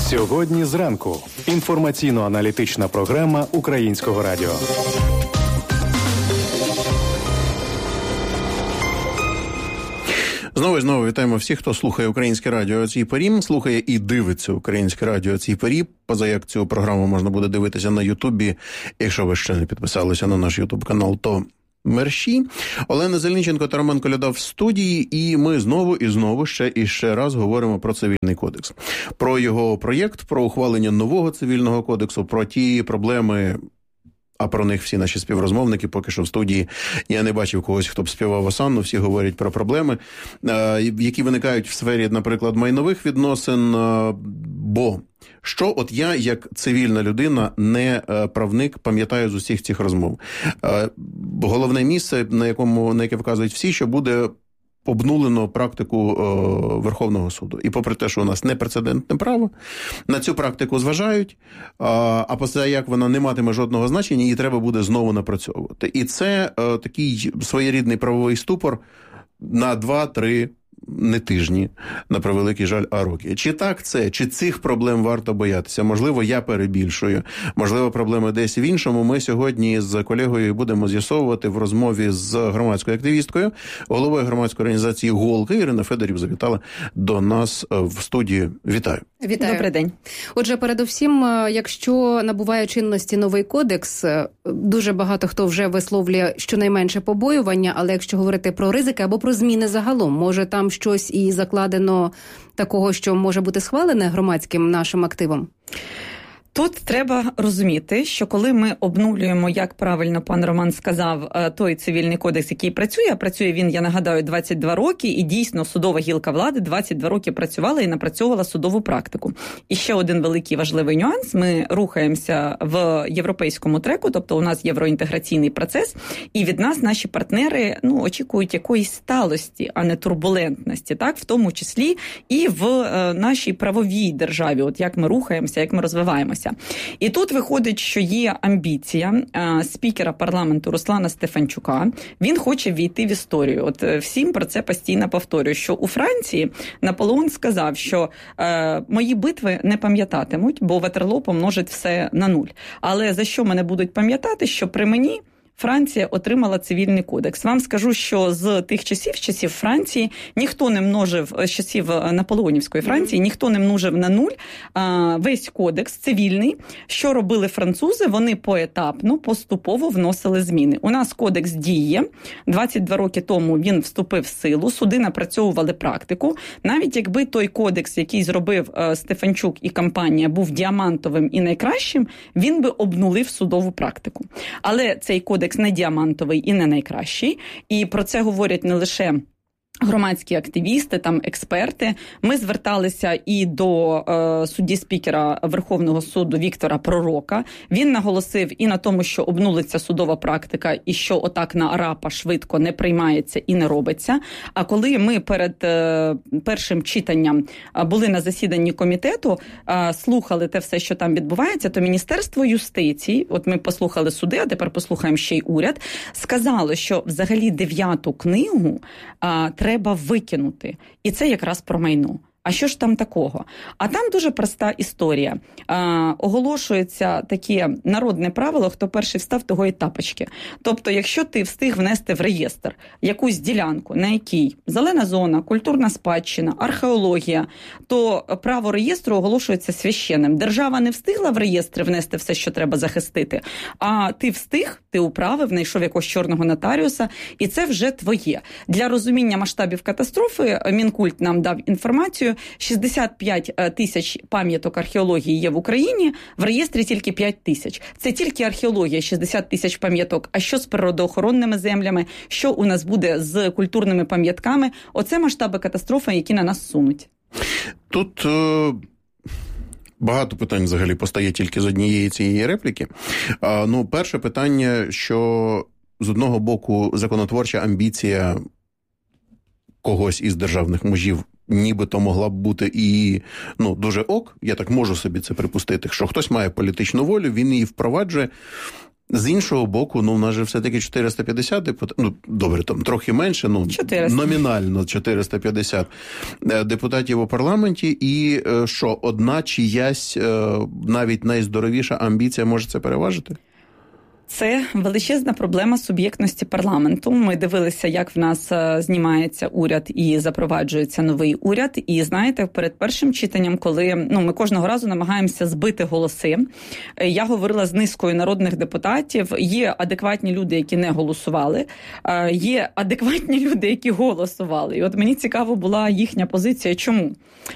Сьогодні зранку. Інформаційно-аналітична програма Українського радіо. Знову вітаємо всіх, хто слухає Українське радіо о цій порі, слухає і дивиться Українське радіо о цій порі. Поза як цю програму можна буде дивитися на Ютубі. Якщо ви ще не підписалися на наш Ютуб-канал, то мерщі. Олена Зеленченко та Роман Коляда в студії, і ми знову ще раз говоримо про Цивільний кодекс. Про його проєкт, про ухвалення нового Цивільного кодексу, про ті проблеми, а про них всі наші співрозмовники поки що в студії. Я не бачив когось, хто б співав осанну, всі говорять про проблеми, які виникають в сфері, наприклад, майнових відносин, бо що от я, як цивільна людина, не правник, пам'ятаю з усіх цих розмов. Головне місце, на яке вказують всі, що буде обнулено практику Верховного суду. І попри те, що у нас непрецедентне право, на цю практику зважають, а після як вона не матиме жодного значення, її треба буде знову напрацьовувати. І це такий своєрідний правовий ступор на 2-3 не тижні, на превеликий жаль, а роки. Чи так це? Чи цих проблем варто боятися? Можливо, я перебільшую. Можливо, проблеми десь в іншому. Ми сьогодні з колегою будемо з'ясовувати в розмові з громадською активісткою, головою громадської організації «Голки». Ірина Федорів завітала до нас в студію. Вітаю. Вітаю. Добрий день. Отже, передусім, якщо набуває чинності новий кодекс, дуже багато хто вже висловлює щонайменше побоювання, але якщо говорити про ризики або про зміни загалом, може там щось і закладено такого, що може бути схвалене громадським нашим активом? Тут треба розуміти, що коли ми обнулюємо, як правильно пан Роман сказав, той Цивільний кодекс, який працює він, я нагадаю, 22 роки, і дійсно судова гілка влади 22 роки працювала і напрацьовувала судову практику. І ще один великий важливий нюанс, ми рухаємося в європейському треку, тобто у нас євроінтеграційний процес, і від нас наші партнери очікують якоїсь сталості, а не турбулентності, так, в тому числі і в нашій правовій державі, от як ми рухаємося, як ми розвиваємося. І тут виходить, що є амбіція спікера парламенту Руслана Стефанчука. Він хоче війти в історію. От всім про це постійно повторюю, що у Франції Наполеон сказав, що мої битви не пам'ятатимуть, бо Ватерлоо помножить все на 0. Але за що мене будуть пам'ятати, що при мені Франція отримала Цивільний кодекс. Вам скажу, що з тих часів Франції, ніхто не множив, з часів наполеонівської Франції, ніхто не множив на 0 весь кодекс цивільний. Що робили французи? Вони поетапно, поступово вносили зміни. У нас кодекс діє. 22 роки тому він вступив в силу, суди напрацьовували практику. Навіть якби той кодекс, який зробив Стефанчук і компанія, був діамантовим і найкращим, він би обнулив судову практику. Але цей кодекс не діамантовий і не найкращий. І про це говорять не лише громадські активісти, там експерти. Ми зверталися і до судді спікера Верховного суду Віктора Пророка. Він наголосив і на тому, що обнулиться судова практика, і що отак на арапа швидко не приймається і не робиться. А коли ми перед першим читанням були на засіданні комітету, слухали те все, що там відбувається, то Міністерство юстиції, от ми послухали суди, а тепер послухаємо ще й уряд, сказало, що взагалі 9-ту книгу треба викинути. І це якраз про майно. А що ж там такого? А там дуже проста історія. Оголошується таке народне правило, хто перший встав, того і тапочки. Тобто, якщо ти встиг внести в реєстр якусь ділянку, на якій зелена зона, культурна спадщина, археологія, то право реєстру оголошується священним. Держава не встигла в реєстр внести все, що треба захистити, а ти встиг, ти управив, знайшов якогось чорного нотаріуса, і це вже твоє. Для розуміння масштабів катастрофи Мінкульт нам дав інформацію, 65 тисяч пам'яток археології є в Україні, в реєстрі тільки 5 тисяч. Це тільки археологія, 60 тисяч пам'яток. А що з природоохоронними землями? Що у нас буде з культурними пам'ятками? Оце масштаби катастрофи, які на нас сунуть. Тут багато питань взагалі постає тільки з однієї цієї репліки. Перше питання, що з одного боку законотворча амбіція когось із державних мужів нібито могла б бути і дуже ок, я так можу собі це припустити, що хтось має політичну волю, він її впроваджує. З іншого боку, в нас же все-таки 450 депутатів, добре, там трохи менше, 400. Номінально 450 депутатів у парламенті, і що, одна чиясь, навіть найздоровіша амбіція може це переважити? Це величезна проблема суб'єктності парламенту. Ми дивилися, як в нас знімається уряд і запроваджується новий уряд. І знаєте, перед першим читанням, коли ми кожного разу намагаємося збити голоси, я говорила з низкою народних депутатів. Є адекватні люди, які не голосували, є адекватні люди, які голосували. І от мені цікаво була їхня позиція. Чому?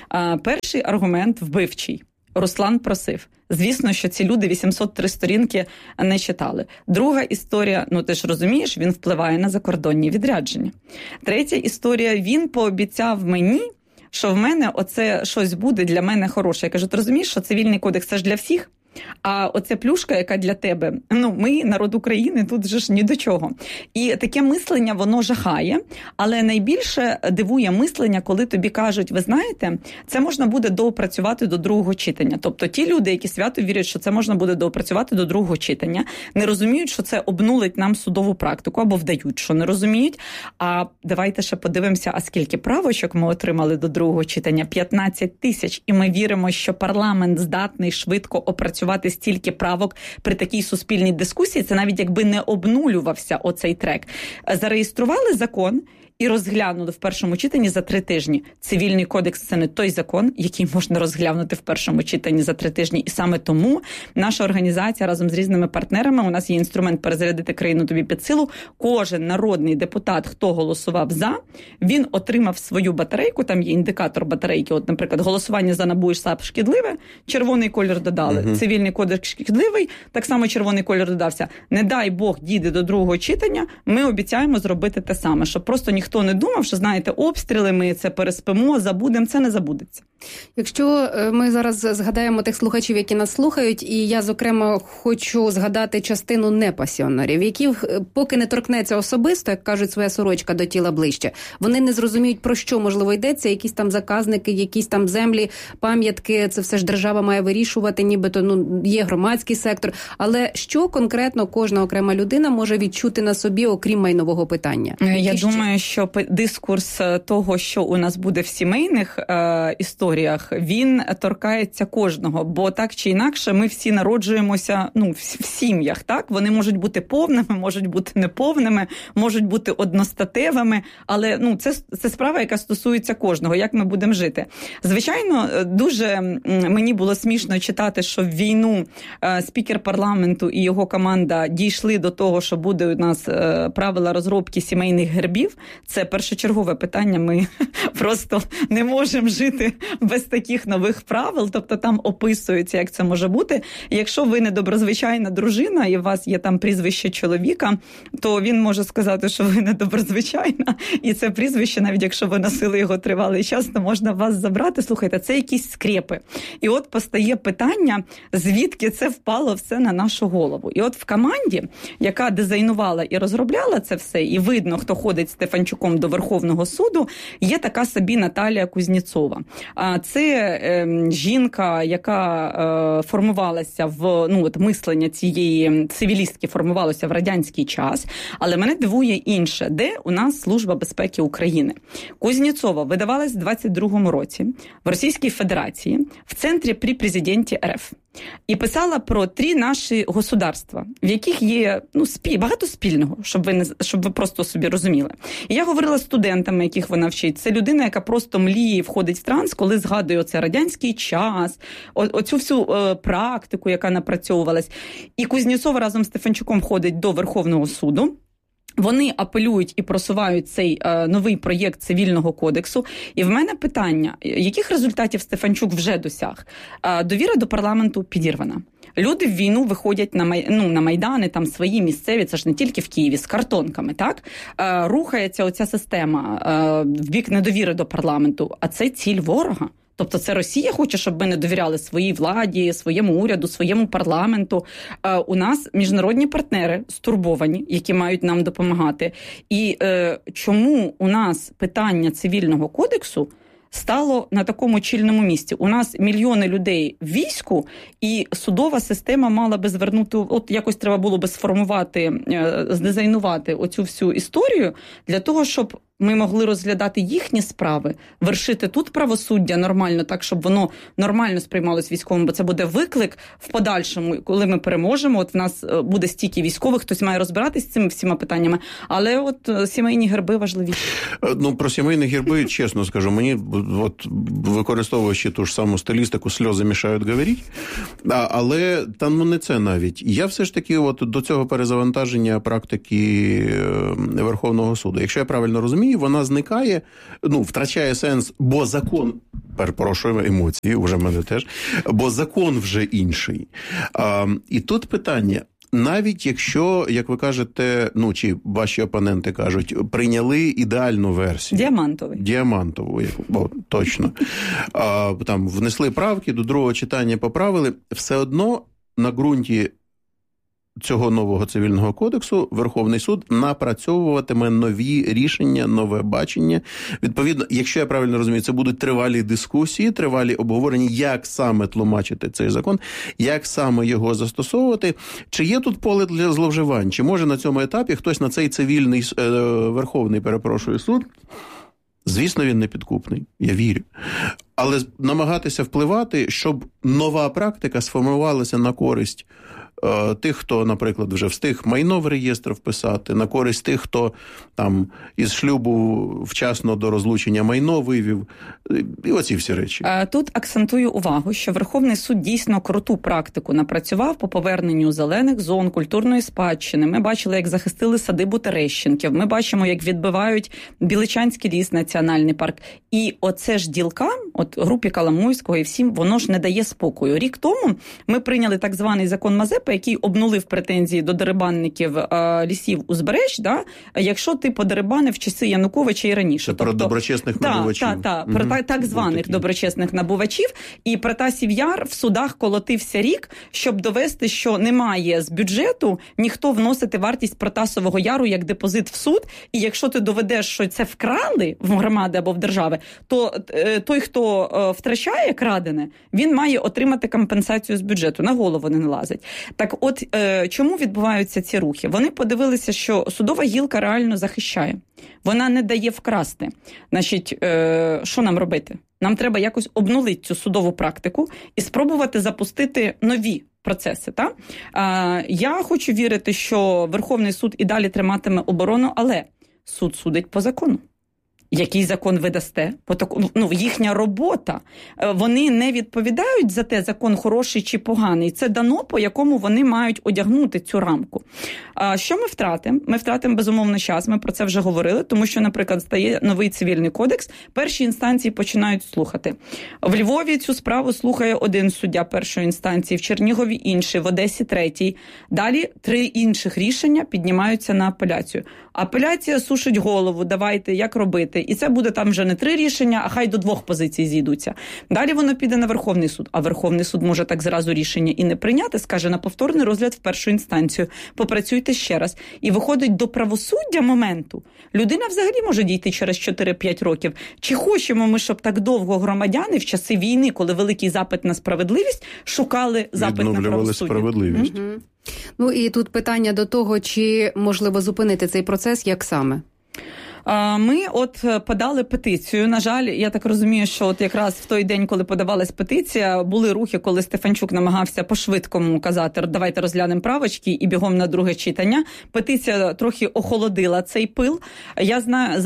Перший аргумент вбивчий. Руслан просив. Звісно, що ці люди 803 сторінки не читали. Друга історія, ти ж розумієш, він впливає на закордонні відрядження. Третя історія, він пообіцяв мені, що в мене оце щось буде для мене хороше. Я кажу, ти розумієш, що цивільний кодекс – це ж для всіх? А оця плюшка, яка для тебе, ми, народ України, тут же ж ні до чого. І таке мислення, воно жахає, але найбільше дивує мислення, коли тобі кажуть, ви знаєте, це можна буде доопрацювати до другого читання. Тобто ті люди, які свято вірять, що це можна буде доопрацювати до другого читання, не розуміють, що це обнулить нам судову практику, або вдають, що не розуміють. А давайте ще подивимося, а скільки правочок ми отримали до другого читання? 15 тисяч. І ми віримо, що парламент здатний швидко опрацювати стільки правок при такій суспільній дискусії, це навіть якби не обнулювався оцей трек. Зареєстрували закон і розглянули в першому читанні за 3 тижні. Цивільний кодекс – це не той закон, який можна розглянути в першому читанні за 3 тижні. І саме тому наша організація разом з різними партнерами, у нас є інструмент «Перезарядити країну тобі під силу». Кожен народний депутат, хто голосував «за», він отримав свою батарейку, там є індикатор батарейки. От, наприклад, голосування за НАБУ і САП шкідливе, червоний колір додали. Цивільний кодекс шкідливий, так само червоний колір додався. Не дай Бог дійде до другого читання, ми обіцяємо зробити те саме, щоб просто ніхто не думав, що, знаєте, обстріли, ми це переспимо, забудемо, це не забудеться. Якщо ми зараз згадаємо тих слухачів, які нас слухають, і я, зокрема, хочу згадати частину непасіонерів, яких поки не торкнеться особисто, як кажуть, своя сорочка до тіла ближче, вони не зрозуміють, про що, можливо, йдеться, якісь там заказники, якісь там землі, пам'ятки, це все ж держава має вирішувати, нібито, є громадський сектор. Але що конкретно кожна окрема людина може відчути на собі, окрім майнового питання? Я думаю, що дискурс того, що у нас буде в сімейних історіях, він торкається кожного, бо так чи інакше ми всі народжуємося в сім'ях, так? Вони можуть бути повними, можуть бути неповними, можуть бути одностатевими, але це справа, яка стосується кожного, як ми будемо жити. Звичайно, дуже мені було смішно читати, що в війну спікер парламенту і його команда дійшли до того, що буде у нас правила розробки сімейних гербів. Це першочергове питання, ми просто не можемо жити без таких нових правил, тобто там описується, як це може бути. Якщо ви недоброзвичайна дружина і у вас є там прізвище чоловіка, то він може сказати, що ви недоброзвичайна, і це прізвище, навіть якщо ви носили його тривалий час, то можна вас забрати. Слухайте, це якісь скрепи. І от постає питання, звідки це впало все на нашу голову. І от в команді, яка дизайнувала і розробляла це все, і видно, хто ходить з Стефанчуком до Верховного суду, є така собі Наталія Кузнєцова. Це жінка, яка формувалася мислення цієї цивілістки формувалося в радянський час, але мене дивує інше, де у нас Служба безпеки України. Кузнєцова видавалась в 22-му році в Російській Федерації в центрі при президенті РФ. І писала про 3 наші государства, в яких є багато спільного, щоб ви просто собі розуміли. І я говорила з студентами, яких вона вчить. Це людина, яка просто мліє, входить в транс, коли згадує оце радянський час, оцю всю практику, яка напрацьовувалась. І Кузнєцова разом з Стефанчуком ходить до Верховного суду. Вони апелюють і просувають цей новий проєкт цивільного кодексу. І в мене питання, яких результатів Стефанчук вже досяг? Довіра до парламенту підірвана. Люди в війну виходять на майдани, там свої місцеві, це ж не тільки в Києві, з картонками, так? Рухається оця система в бік недовіри до парламенту, а це ціль ворога. Тобто це Росія хоче, щоб ми не довіряли своїй владі, своєму уряду, своєму парламенту. У нас міжнародні партнери стурбовані, які мають нам допомагати. І чому у нас питання цивільного кодексу стало на такому чільному місці. У нас мільйони людей в війську, і судова система мала би звернути, от якось треба було би сформувати, здизайнувати оцю всю історію для того, щоб ми могли розглядати їхні справи, вершити тут правосуддя нормально, так, щоб воно нормально сприймалось військовим, бо це буде виклик в подальшому, коли ми переможемо. От в нас буде стільки військових, хтось має розбиратись з цими всіма питаннями, але от сімейні герби важливіші. Ну, про сімейні герби, чесно скажу, мені, от використовуючи ту ж саму стилістику, сльози мішають говорити, але там не це навіть. Я все ж таки от до цього перезавантаження практики Верховного суду. Якщо я правильно розумію, вона зникає, втрачає сенс, бо закон, перепрошую, емоції, вже в мене теж, бо закон вже інший. І тут питання, навіть якщо, як ви кажете, чи ваші опоненти кажуть, прийняли ідеальну версію. Діамантову, точно. Там внесли правки, до другого читання поправили, все одно на ґрунті цього нового цивільного кодексу Верховний суд напрацьовуватиме нові рішення, нове бачення. Відповідно, якщо я правильно розумію, це будуть тривалі дискусії, тривалі обговорення, як саме тлумачити цей закон, як саме його застосовувати. Чи є тут поле для зловживань? Чи може на цьому етапі хтось на цей цивільний Верховний, суд, звісно, він не підкупний, я вірю, але намагатися впливати, щоб нова практика сформувалася на користь тих, хто, наприклад, вже встиг майно в реєстр вписати, на користь тих, хто там із шлюбу вчасно до розлучення майно вивів, і оці всі речі. Тут акцентую увагу, що Верховний суд дійсно круту практику напрацював по поверненню зелених зон, культурної спадщини. Ми бачили, як захистили садибу Терещенків, ми бачимо, як відбивають Біличанський ліс, національний парк. І оце ж ділкам, от групі Коломойського і всім, воно ж не дає спокою. Рік тому ми прийняли так званий закон Мазепи, який обнулив претензії до дерибанників лісів узбереж, якщо ти подерибанив в часи Януковича і раніше. Це про доброчесних набувачів. Про так званих доброчесних набувачів. І Протасів Яр в судах колотився рік, щоб довести, що немає з бюджету ніхто вносити вартість Протасового Яру як депозит в суд. І якщо ти доведеш, що це вкрали в громади або в держави, то той, хто втрачає крадене, він має отримати компенсацію з бюджету. На голову не налазить. Так от, чому відбуваються ці рухи? Вони подивилися, що судова гілка реально захищає. Вона не дає вкрасти. Значить, що нам робити? Нам треба якось обнулити цю судову практику і спробувати запустити нові процеси. Та? Я хочу вірити, що Верховний суд і далі триматиме оборону, але суд судить по закону. Який закон ви дасте? Їхня робота. Вони не відповідають за те, закон хороший чи поганий. Це дано, по якому вони мають одягнути цю рамку. Що ми втратимо? Ми втратимо, безумовно, час. Ми про це вже говорили, тому що, наприклад, стає новий цивільний кодекс, перші інстанції починають слухати. В Львові цю справу слухає один суддя першої інстанції, в Чернігові інший, в Одесі третій. Далі 3 інших рішення піднімаються на апеляцію. Апеляція сушить голову, давайте, як робити. І це буде там вже не 3 рішення, а хай до 2 позицій зійдуться. Далі воно піде на Верховний суд. А Верховний суд може так зразу рішення і не прийняти, скаже на повторний розгляд в першу інстанцію. Попрацюйте ще раз. І виходить до правосуддя моменту. Людина взагалі може дійти через 4-5 років. Чи хочемо ми, щоб так довго громадяни в часи війни, коли великий запит на справедливість, шукали запит на правосуддя? Справедливість. Угу. І тут питання до того, чи можливо зупинити цей процес, як саме? Ми подали петицію. На жаль, я так розумію, що якраз в той день, коли подавалась петиція, були рухи, коли Стефанчук намагався по-швидкому казати, давайте розглянемо правочки і бігом на друге читання. Петиція трохи охолодила цей пил. Я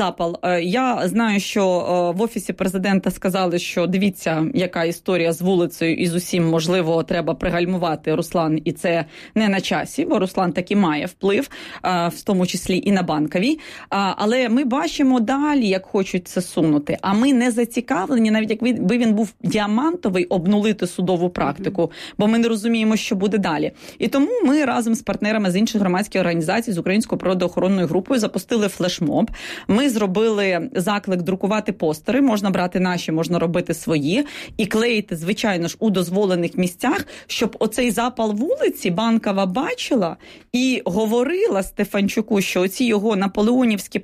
знаю, що в Офісі президента сказали, що дивіться, яка історія з вулицею і з усім, можливо, треба пригальмувати Руслан, і це не на часі, бо Руслан таки має вплив, в тому числі і на Банковій. Але ми бачимо далі, як хочуть це сунути. А ми не зацікавлені, навіть якби він був діамантовий, обнулити судову практику, бо ми не розуміємо, що буде далі. І тому ми разом з партнерами з інших громадських організацій, з Українською природоохоронною групою запустили флешмоб. Ми зробили заклик друкувати постери, можна брати наші, можна робити свої, і клеїти, звичайно ж, у дозволених місцях, щоб оцей запал вулиці Банкова бачила і говорила Стефанчуку, що оці його наполеонівські плани і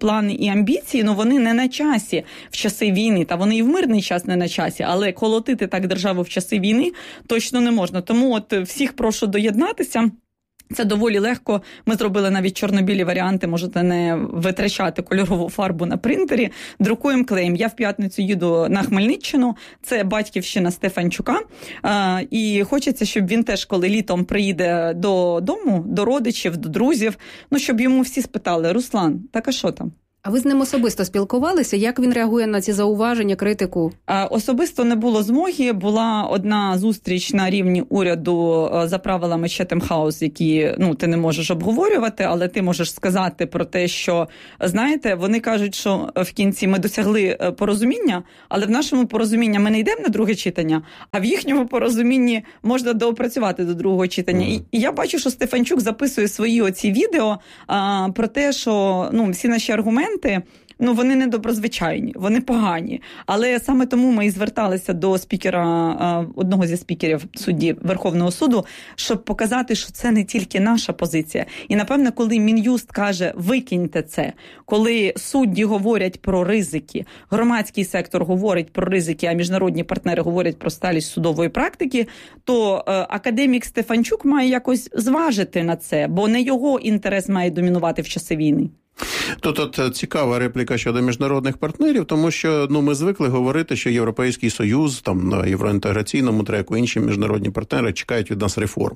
амбіції, вони не на часі в часи війни, та вони і в мирний час не на часі, але колотити так державу в часи війни точно не можна. Тому всіх прошу доєднатися. Це доволі легко. Ми зробили навіть чорно-білі варіанти, можете не витрачати кольорову фарбу на принтері. Друкуємо клеєм. Я в п'ятницю їду на Хмельниччину, це батьківщина Стефанчука. І хочеться, щоб він теж, коли літом приїде додому, до родичів, до друзів, щоб йому всі спитали: Руслан, так а що там? А ви з ним особисто спілкувалися? Як він реагує на ці зауваження, критику? Особисто не було змоги. Була одна зустріч на рівні уряду за правилами Chatham House, які ти не можеш обговорювати, але ти можеш сказати про те, що, знаєте, вони кажуть, що в кінці ми досягли порозуміння, але в нашому порозумінні ми не йдемо на друге читання, а в їхньому порозумінні можна доопрацювати до другого читання. І я бачу, що Стефанчук записує свої оці відео про те, що всі наші аргументи, вони недоброзвичайні, вони погані. Але саме тому ми і зверталися до спікера, одного зі спікерів судді Верховного суду, щоб показати, що це не тільки наша позиція. І, напевно, коли Мін'юст каже «викиньте це», коли судді говорять про ризики, громадський сектор говорить про ризики, а міжнародні партнери говорять про сталість судової практики, то академік Стефанчук має якось зважити на це, бо не його інтерес має домінувати в часи війни. Тут цікава репліка щодо міжнародних партнерів, тому що ми звикли говорити, що Європейський Союз там на євроінтеграційному треку, інші міжнародні партнери чекають від нас реформ.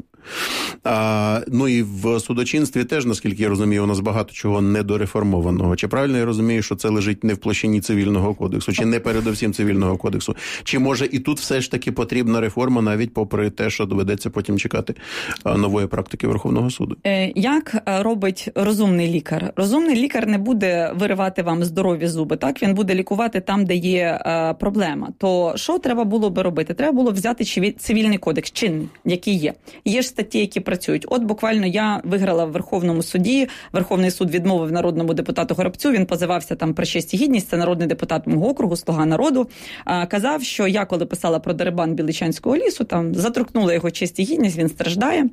І в судочинстві теж, наскільки я розумію, у нас багато чого недореформованого. Чи правильно я розумію, що це лежить не в площині цивільного кодексу, чи не передовсім цивільного кодексу? Чи може і тут все ж таки потрібна реформа, навіть попри те, що доведеться потім чекати нової практики Верховного суду? Як робить розумний лікар? Розумний лікар не буде виривати вам здорові зуби, так? Він буде лікувати там, де є проблема. То що треба було би робити? Треба було взяти цивільний кодекс, чинний, який є. Є ж статті, які працюють. От буквально я виграла в Верховному суді, Верховний суд відмовив народному депутату Горобцю, він позивався там про честь і гідність, це народний депутат мого округу, Слуга народу, казав, що я, коли писала про дерибан Біличанського лісу, там заторкнула його честь і гідність, він страждає.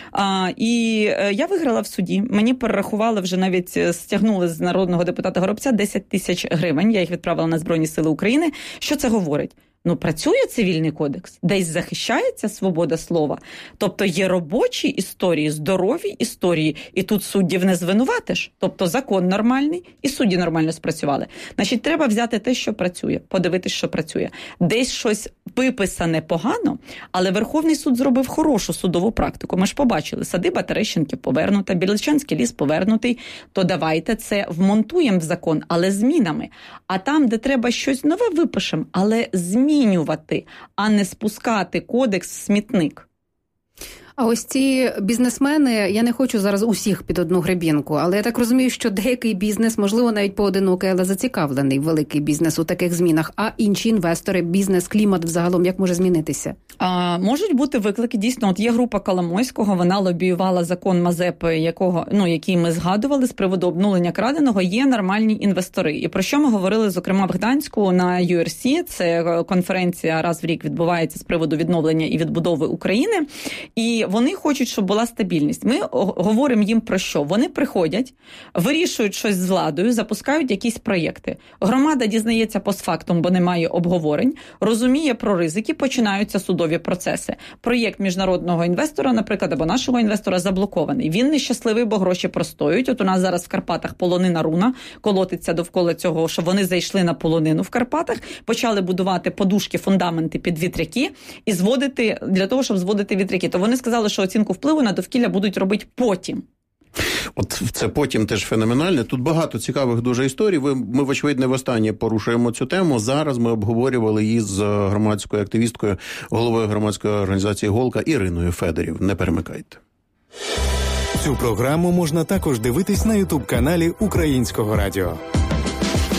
І я виграла в суді, мені перерахували вже навіть стягнули з народного депутата Горобця 10 тисяч гривень. Я їх відправила на Збройні Сили України. Що це говорить? Працює цивільний кодекс, десь захищається свобода слова. Тобто є робочі історії, здорові історії, і тут суддів не звинуватиш. Тобто закон нормальний, і судді нормально спрацювали. Значить, треба взяти те, що працює, подивитись, що працює. Десь щось виписане погано, але Верховний суд зробив хорошу судову практику. Ми ж побачили, садиба Терещенків повернута, Біличанський ліс повернутий, то давайте це вмонтуємо в закон, але змінами. А там, де треба щось нове, випишемо, але змінювати, а не спускати кодекс в смітник. А ось ці бізнесмени, я не хочу зараз усіх під одну гребінку, але я так розумію, що деякий бізнес, можливо, навіть поодинокий, але зацікавлений великий бізнес у таких змінах, а інші інвестори, бізнес-клімат взагалом, як може змінитися? Можуть бути виклики. Дійсно, от є група Коломойського, вона лобіювала закон Мазепи, який ми згадували з приводу обнулення краденого. Є нормальні інвестори. І про що ми говорили, зокрема, в Гданську на URC, це конференція раз в рік відбувається з приводу відновлення і відбудови України. І вони хочуть, щоб була стабільність. Ми говоримо їм про що? Вони приходять, вирішують щось з владою, запускають якісь проєкти. Громада дізнається постфактум, бо немає обговорень, розуміє про ризики, починаються судові процеси. Проєкт міжнародного інвестора, наприклад, або нашого інвестора заблокований. Він нещасливий, бо гроші простоюють. От у нас зараз в Карпатах полонина руна колотиться довкола цього, що вони зайшли на полонину в Карпатах, почали будувати подушки, фундаменти під вітряки і зводити, для того, щоб зводити вітряки. То вони сказали, що оцінку впливу на довкілля будуть робити потім. От це потім теж феноменальне. Тут багато цікавих дуже історій. Ми, вочевидь, не востаннє порушуємо цю тему. Зараз ми обговорювали її з громадською активісткою, головою громадської організації «Голка» Іриною Федорів. Не перемикайте. Цю програму можна також дивитись на YouTube-каналі Українського радіо.